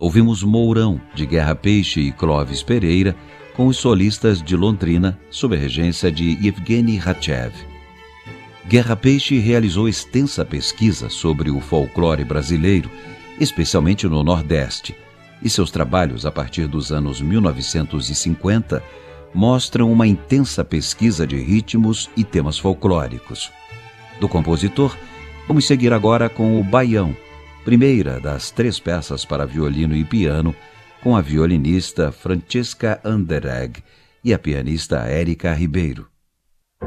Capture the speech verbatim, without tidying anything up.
ouvimos Mourão, de Guerra Peixe e Clóvis Pereira, com os solistas de Londrina, sob a regência de Yevgeny Ratchev. Guerra Peixe realizou extensa pesquisa sobre o folclore brasileiro, especialmente no Nordeste, e seus trabalhos a partir dos anos mil novecentos e cinquenta mostram uma intensa pesquisa de ritmos e temas folclóricos. Do compositor, vamos seguir agora com o Baião, primeira das três peças para violino e piano, com a violinista Francesca Anderegg e a pianista Érica Ribeiro.